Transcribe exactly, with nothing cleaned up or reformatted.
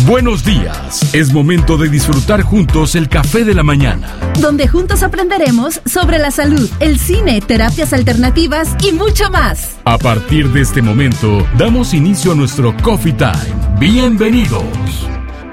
Buenos días. Es momento de disfrutar juntos el café de la mañana, donde juntos aprenderemos sobre la salud, el cine, terapias alternativas y mucho más. A partir de este momento, damos inicio a nuestro Coffee Time. Bienvenidos.